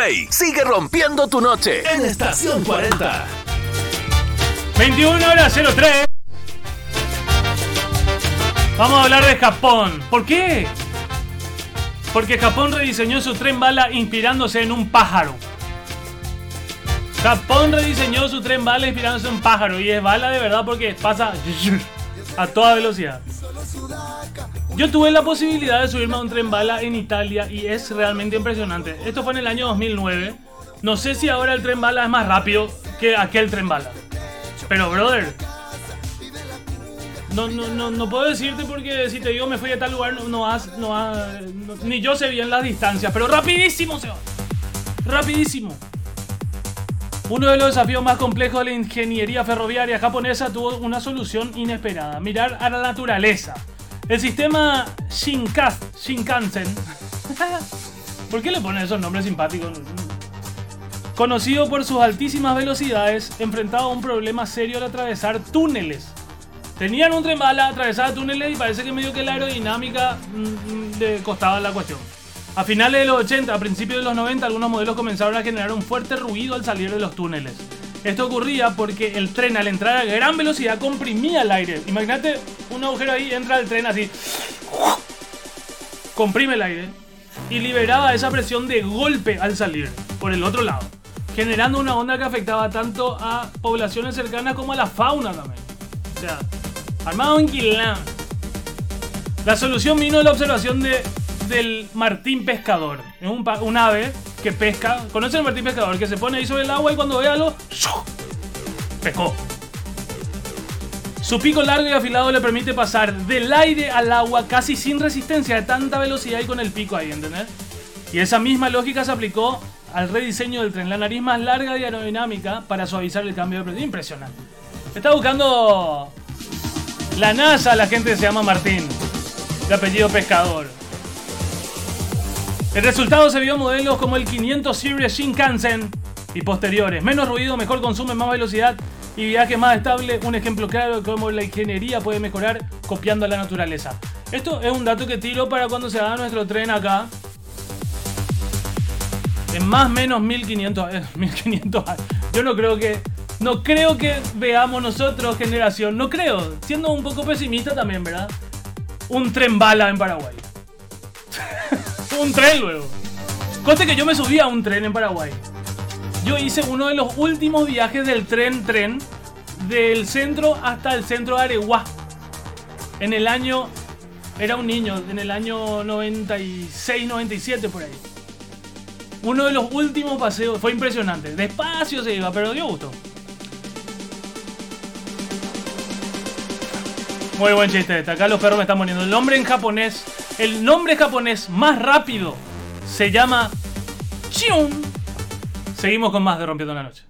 Play sigue rompiendo tu noche en Estación 40. 21:03. Vamos a hablar de Japón. ¿Por qué? Porque Japón rediseñó su tren bala inspirándose en un pájaro. Japón rediseñó su tren bala inspirándose en un pájaro. Y es bala de verdad porque pasa a toda velocidad. Yo tuve la posibilidad de subirme a un tren bala en Italia y es realmente impresionante. Esto fue en el año 2009. No sé si ahora el tren bala es más rápido que aquel tren bala. Pero brother, no puedo decirte porque si te digo me fui a tal lugar ni yo sé bien las distancias. Pero rapidísimo se va. Rapidísimo. Uno de los desafíos más complejos de la ingeniería ferroviaria japonesa tuvo una solución inesperada: mirar a la naturaleza. El sistema Shinkansen ¿por qué le ponen esos nombres simpáticos? Conocido por sus altísimas velocidades, enfrentaba un problema serio al atravesar túneles. Tenían un tren bala, atravesaba túneles y parece que medio que la aerodinámica le costaba la cuestión. A finales de los 80, a principios de los 90, algunos modelos comenzaron a generar un fuerte ruido al salir de los túneles. Esto ocurría porque el tren, al entrar a gran velocidad, comprimía el aire. Imagínate un agujero ahí, entra el tren así, comprime el aire y liberaba esa presión de golpe al salir por el otro lado, generando una onda que afectaba tanto a poblaciones cercanas como a la fauna también. O sea, armado en Quilán. La solución vino de la observación del martín pescador. Es un ave que pesca. ¿Conocen el martín pescador? Que se pone ahí sobre el agua y cuando ve algo, pescó. Su pico largo y afilado le permite pasar del aire al agua casi sin resistencia de tanta velocidad y con el pico ahí, ¿entendés? Y esa misma lógica se aplicó al rediseño del tren. La nariz más larga de aerodinámica para suavizar el cambio de presión. Impresionante. Está buscando la NASA, la gente se llama Martín, de apellido pescador. El resultado se vio en modelos como el 500 Series Shinkansen y posteriores. Menos ruido, mejor consumo, más velocidad y viaje más estable. Un ejemplo claro de cómo la ingeniería puede mejorar copiando a la naturaleza. Esto es un dato que tiro para cuando se haga nuestro tren acá. En más o menos 1500 años. Yo no creo que veamos nosotros, generación. No creo. Siendo un poco pesimista también, ¿verdad? Un tren bala en Paraguay. Un tren luego. Conste que yo me subí a un tren en Paraguay. Yo hice uno de los últimos viajes del tren del centro hasta el centro de Areguá. En el año... Era un niño, en el año 96, 97 por ahí. Uno de los últimos paseos. Fue impresionante. Despacio se iba, pero dio gusto. Muy buen chiste. Acá los perros me están poniendo. El nombre japonés más rápido se llama Chiun. Seguimos con más de Rompiendo la Noche.